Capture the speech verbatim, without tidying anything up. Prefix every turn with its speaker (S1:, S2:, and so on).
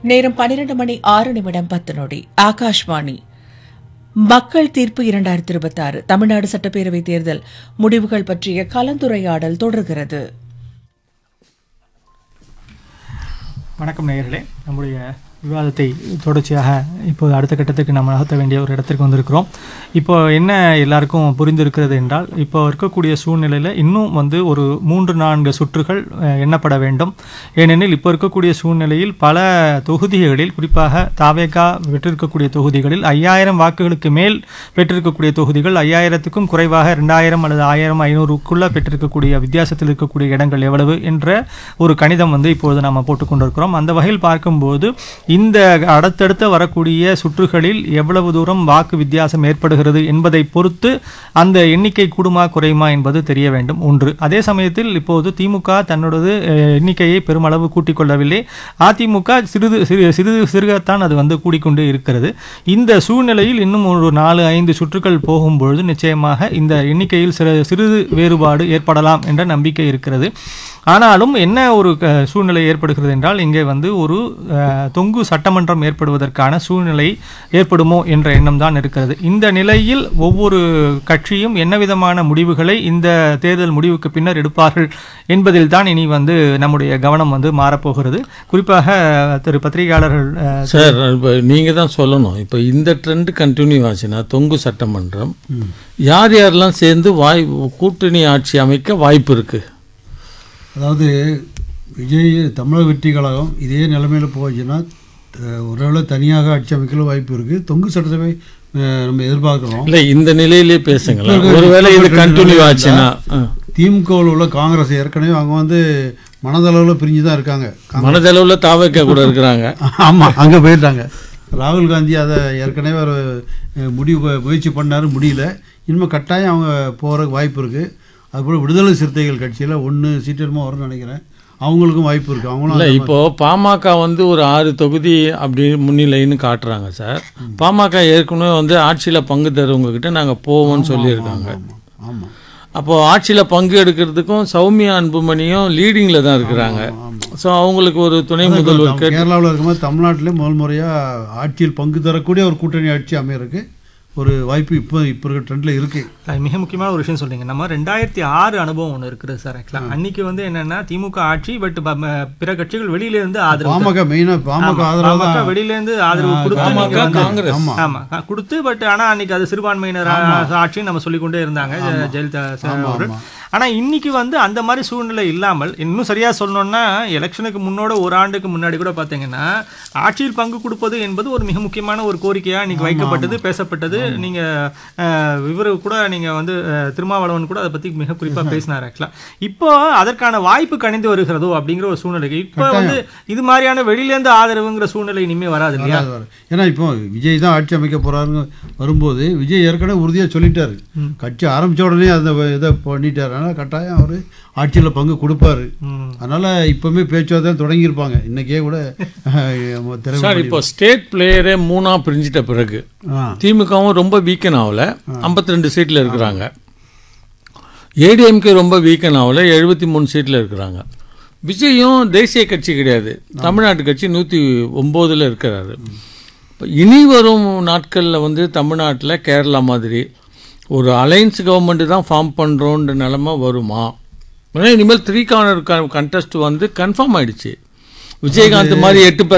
S1: நேரம் பன்னிரண்டு மணி ஆறு நிமிடம் பத்து நொடி. ஆகாஷ்வாணி. மக்கள் தீர்ப்பு இரண்டாயிரத்தி இருபத்தி ஆறு தமிழ்நாடு சட்டப்பேரவை தேர்தல் முடிவுகள் பற்றிய கலந்துரையாடல் தொடர்கிறது.
S2: வணக்கம் நேயர்களே, நம்முடைய விவாதத்தை தொடர்ச்சியாக இப்போது அடுத்த கட்டத்துக்கு நம்ம நகர்த்த வேண்டிய ஒரு இடத்திற்கு வந்திருக்கிறோம். இப்போ என்ன எல்லாருக்கும் புரிந்திருக்கிறது என்றால், இப்போ இருக்கக்கூடிய சூழ்நிலையில் இன்னும் வந்து ஒரு மூன்று நான்கு சுற்றுகள் எண்ணப்பட வேண்டும். ஏனெனில் இப்போ இருக்கக்கூடிய சூழ்நிலையில் பல தொகுதிகளில், குறிப்பாக தாவேகா பெற்றிருக்கக்கூடிய தொகுதிகளில் ஐயாயிரம் வாக்குகளுக்கு மேல் பெற்றிருக்கக்கூடிய தொகுதிகள், ஐயாயிரத்துக்கும் குறைவாக ரெண்டாயிரம் அல்லது ஆயிரம் ஐநூறுக்குள்ளே பெற்றிருக்கக்கூடிய வித்தியாசத்தில் இருக்கக்கூடிய இடங்கள் எவ்வளவு என்ற ஒரு கணிதம் வந்து இப்போது நாம் போட்டுக்கொண்டிருக்கிறோம். அந்த வகையில் பார்க்கும்போது இந்த அடுத்தடுத்த வரக்கூடிய சுற்றுகளில் எவ்வளவு தூரம் வாக்கு வித்தியாசம் ஏற்படுகிறது என்பதை பொறுத்து அந்த எண்ணிக்கை கூடுமா குறையுமா என்பது தெரிய வேண்டும். ஒன்று. அதே சமயத்தில் இப்போது திமுக தன்னோடது எண்ணிக்கையை பெருமளவு கூட்டிக் கொள்ளவில்லை. அதிமுக சிறிது சிறு சிறிது சிறுகத்தான் அது வந்து கூடிக்கொண்டு இருக்கிறது. இந்த சூழ்நிலையில் இன்னும் ஒரு நாலு ஐந்து சுற்றுகள் போகும்பொழுது நிச்சயமாக இந்த எண்ணிக்கையில் சிறு சிறிது வேறுபாடு ஏற்படலாம் என்ற நம்பிக்கை இருக்கிறது. ஆனாலும் என்ன ஒரு சூழ்நிலை ஏற்படுகிறது என்றால், இங்கே வந்து ஒரு தொங்கு சட்டமன்றம் ஏற்படுவதற்கான சூழ்நிலை ஏற்படுமோ என்ற எண்ணம் தான் இருக்கிறது. இந்த நிலையில் ஒவ்வொரு கட்சியும் என்ன விதமான முடிவுகளை இந்த தேர்தல் முடிவுக்கு பின்னர் எடுப்பார்கள் என்பதில் தான் இனி வந்து நம்முடைய கவனம் வந்து மாறப்போகிறது. குறிப்பாக திரு பத்திரிகையாளர்கள்
S3: சார், இப்போ நீங்கள் தான் சொல்லணும். இப்போ இந்த ட்ரெண்ட் கண்டினியூ ஆச்சுன்னா தொங்கு சட்டமன்றம் யார் யாரெல்லாம் சேர்ந்து வாய் கூட்டணி ஆட்சி அமைக்க வாய்ப்பு இருக்குது?
S4: அதாவது விஜய் தமிழக வெற்றி கழகம் இதே நிலைமையில் போச்சுன்னா ஒருவேளை தனியாக ஆட்சி அமைக்கல வாய்ப்பு இருக்குது. தொங்கு சட்டசபை நம்ம எதிர்பார்க்குறோம்.
S3: இல்லை, இந்த நிலையிலே பேசுங்களா? ஒருவேளை இது கண்டினியூ ஆச்சுன்னா
S4: திமுகவில் உள்ள காங்கிரஸ் ஏற்கனவே அவங்க வந்து மனதளவில் பிரிஞ்சு தான் இருக்காங்க.
S3: மனதளவில் தாவக்க கூட இருக்கிறாங்க.
S4: ஆமாம், அங்கே போயிட்டாங்க. ராகுல் காந்தி அதை ஏற்கனவே ஒரு முடிவு முயற்சி பண்ணார், முடியல. இனிமேல் கட்டாயம் அவங்க போகிறதுக்கு வாய்ப்பு இருக்குது. அதுபோல் விடுதலை சிறுத்தைகள் கட்சியில் ஒன்று சீட்டமாக வரும்னு நினைக்கிறேன். அவங்களுக்கும் வாய்ப்பு இருக்குது. அவங்களும்
S3: இல்லை, இப்போது பாமக வந்து ஒரு ஆறு தொகுதி அப்படி முன்னிலைன்னு காட்டுறாங்க சார். பாமக ஏற்கனவே வந்து ஆட்சியில் பங்கு தருவங்கக்கிட்ட நாங்கள் போவோம்னு சொல்லியிருக்காங்க.
S4: ஆமாம்,
S3: அப்போது ஆட்சியில் பங்கு எடுக்கிறதுக்கும் சௌமியா அன்புமணியும் லீடிங்கில் தான் இருக்கிறாங்க. ஸோ அவங்களுக்கு ஒரு துணை முதல்வர்
S4: கேரளாவில் இருக்கும்போது தமிழ்நாட்டிலே முதல் முறையாக ஆட்சியில் பங்கு தரக்கூடிய ஒரு கூட்டணி ஆட்சி அமையிருக்கு ஒரு வாய்ப்பு இப்போ இப்போ இருக்கிற ட்ரெண்டில் இருக்குது.
S2: மிக முக்கியமான ஒரு விஷயம் சொல்றீங்க. நம்ம ரெண்டாயிரத்தி ஆறு அனுபவம் ஒன்று இருக்குது சார். ஆக்சுவலாக அன்னைக்கு வந்து என்னன்னா திமுக ஆட்சி, பட் பிற கட்சிகள் வெளியில இருந்து ஆதரவு,
S4: பாமக மெயினாக பாமக ஆதரவு
S2: வெளியில இருந்து ஆதரவு கொடுத்து
S3: காங்கிரஸ்
S2: ஆமா கொடுத்து, பட் ஆனா அன்னைக்கு அது சிறுபான்மையினர் ஆட்சின்னு நம்ம சொல்லிக்கொண்டே இருந்தாங்க ஜெயலலிதா அவர்கள். ஆனால் இன்னைக்கு வந்து அந்த மாதிரி சூழ்நிலை இல்லாமல், இன்னும் சரியாக சொல்லணும்னா எலெக்ஷனுக்கு முன்னோட ஒரு ஆண்டுக்கு முன்னாடி கூட பார்த்தீங்கன்னா ஆட்சியில் பங்கு கொடுப்பது என்பது ஒரு மிக முக்கியமான ஒரு கோரிக்கையாக இன்னைக்கு வைக்கப்பட்டது, பேசப்பட்டது. நீங்கள் இவர் கூட நீங்கள் வந்து திருமாவளவன் கூட அதை பற்றி மிக குறிப்பாக பேசினார். ஆக்சுவலாக இப்போ அதற்கான வாய்ப்பு கணிந்து வருகிறதோ அப்படிங்கிற ஒரு சூழ்நிலை. இப்போ வந்து இது மாதிரியான வெளியிலேருந்து ஆதரவுங்கிற சூழ்நிலை இனிமேல் வராது இல்லையா?
S4: ஏன்னா இப்போ விஜய் தான் ஆட்சி அமைக்க போகிறாருன்னு வரும்போது விஜய் ஏற்கனவே உறுதியாக சொல்லிட்டாரு. கட்சி ஆரம்பித்த உடனே அதை இதை பண்ணிட்டாரு. அதனால் கட்டாயம் அவர் ஆட்சியில் பங்கு கொடுப்பாரு. அதனால் இப்போவுமே பேச்சுவார்த்தை தொடங்கியிருப்பாங்க. இன்றைக்கே கூட
S3: சார், இப்போ ஸ்டேட் பிளேயரே மூணாக பிரிஞ்சிட்ட பிறகு திமுகவும் ரொம்ப வீக்கன் ஆகல, ஐம்பத்தி ரெண்டு சீட்டில் இருக்கிறாங்க. ஏடிஎம்கே ரொம்ப வீக்கன் ஆகல, எழுபத்தி மூணு சீட்டில் இருக்கிறாங்க. விஜயும் தேசிய கட்சி கிடையாது, தமிழ்நாட்டு கட்சி நூற்றி ஒம்போதில் இருக்கிறாரு. இப்போ இனி வரும் நாட்களில் வந்து தமிழ்நாட்டில் கேரளா மாதிரி ஒரு அலையன்ஸ் கவர்மெண்ட்டு தான் ஃபார்ம் பண்ணுறோன்ற நிலமை வருமா? ஏன்னா இனிமேல் த்ரீ கார்னர் கண்டெஸ்ட் வந்து கன்ஃபார்ம் ஆகிடுச்சு. விஜயகாந்த் மாதிரி எட்டு